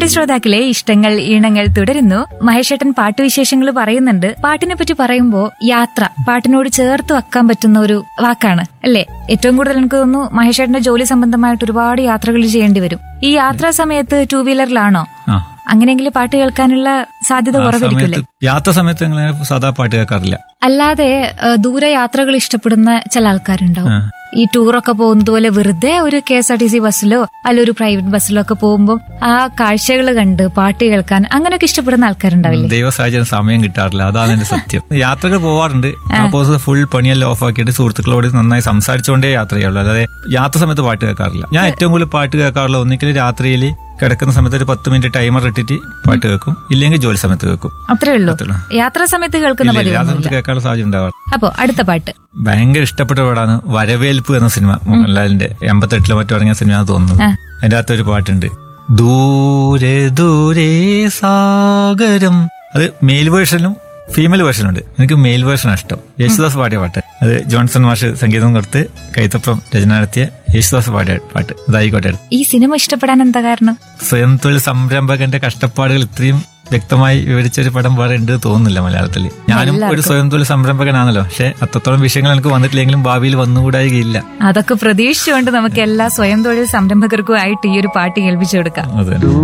പ്രിയപ്പെട്ട ശ്രോതാക്കളെ, ഇഷ്ടങ്ങൾ ഈണങ്ങൾ തുടരുന്നു. മഹേഷേട്ടൻ പാട്ടുവിശേഷങ്ങൾ പറയുന്നുണ്ട്. പാട്ടിനെ പറ്റി പറയുമ്പോ യാത്ര പാട്ടിനോട് ചേർത്ത് വെക്കാൻ പറ്റുന്ന ഒരു വാക്കാണ് അല്ലേ? ഏറ്റവും കൂടുതൽ എനിക്ക് തോന്നുന്നു മഹേഷേട്ടന്റെ ജോലി സംബന്ധമായിട്ട് ഒരുപാട് യാത്രകൾ ചെയ്യേണ്ടി വരും. ഈ യാത്രാ സമയത്ത് ടൂ വീലറിലാണോ? അങ്ങനെയെങ്കിൽ പാട്ട് കേൾക്കാനുള്ള സാധ്യത കുറവായിരിക്കില്ലേ? യാത്ര സമയത്ത് ഞങ്ങൾ സാധാ പാട്ട് കേൾക്കാറില്ല. അല്ലാതെ ദൂരെ യാത്രകൾ ഇഷ്ടപ്പെടുന്ന ചില ആൾക്കാരുണ്ടാവും. ഈ ടൂറൊക്കെ പോകുന്നത് പോലെ വെറുതെ ഒരു KSRTC ബസ്സിലോ അല്ല ഒരു പ്രൈവറ്റ് ബസ്സിലോ ഒക്കെ പോകുമ്പോൾ ആ കാഴ്ചകൾ കണ്ട് പാട്ട് കേൾക്കാൻ അങ്ങനെയൊക്കെ ഇഷ്ടപ്പെടുന്ന ആൾക്കാരുണ്ടാവില്ലേ? ദൈവ സാഹചര്യം സമയം കിട്ടാറില്ല, അതാണ് എന്റെ സത്യം. യാത്രകൾ പോവാറുണ്ട്. അപ്പോൾ ഫുൾ പണിയെല്ലാം ഓഫാക്കിയിട്ട് സുഹൃത്തുക്കളോട് നന്നായി സംസാരിച്ചുകൊണ്ടേ യാത്ര ചെയ്യുള്ളൂ. അല്ലാതെ യാത്ര സമയത്ത് പാട്ട് കേൾക്കാറില്ല. ഞാൻ ഏറ്റവും കൂടുതൽ പാട്ട് കേൾക്കാറുള്ള ഒന്നിക്കൽ രാത്രിയിൽ കിടക്കുന്ന സമയത്ത് ഒരു 10 മിനിറ്റ് ടൈമർ ഇട്ടിട്ട് പാട്ട് കേൾക്കും, ഇല്ലെങ്കിൽ ജോലി സമയത്ത് കേൾക്കും. അത്രേ ഉള്ളൂ. യാത്രാ സമയത്ത് കേൾക്കുന്ന സമയത്ത് കേൾക്കാനുള്ള സാഹചര്യം ഉണ്ടാവാറ്. അപ്പോ അടുത്ത പാട്ട് ഭയങ്കര ഇഷ്ടപ്പെട്ട പാടാണ് വരവേൽപ്പ് എന്ന സിനിമ. മോഹൻലാലിന്റെ 88 മറ്റോ ഇറങ്ങിയ സിനിമ തോന്നുന്നു. അതിന്റെ അകത്തൊരു പാട്ടുണ്ട്, ദൂരെ ദൂരെ സാഗരം. അത് മെയിൽ വേർഷനും ഫീമെയിൽ വേർഷനും ഉണ്ട്. എനിക്ക് മെയിൽ വേർഷനാണ് ഇഷ്ടം. യേശുദാസ് പാടിയ പാട്ട്. അത് ജോൺസൺ മാഷ് സംഗീതം കൊടുത്ത് കൈതപ്രം രചന നടത്തിയ യേശുദാസ് പാടിയ പാട്ട്. അതായിക്കോട്ടെ. ഈ സിനിമ ഇഷ്ടപ്പെടാൻ എന്താ കാരണം? സ്വയം തൊഴിൽ സംരംഭകന്റെ കഷ്ടപ്പാടുകൾ ഇത്രയും വ്യക്തമായി വിവരിച്ചൊരു പടം വേറെ ഉണ്ട് തോന്നുന്നില്ല മലയാളത്തിൽ. ഞാനും ഒരു സ്വയം തൊഴിൽ സംരംഭകനാണല്ലോ, പക്ഷെ അത്രത്തോളം വിഷയങ്ങൾ എനിക്ക് വന്നിട്ടില്ലെങ്കിലും ഭാവിയിൽ വന്നുകൂടായികയില്ല. അതൊക്കെ പ്രതീക്ഷിച്ചുകൊണ്ട് നമുക്ക് എല്ലാ സ്വയം തൊഴിൽ സംരംഭകർക്കും ആയിട്ട് ഈ ഒരു പാട്ട് കേൾപ്പിച്ചു കൊടുക്കാം. അതെ.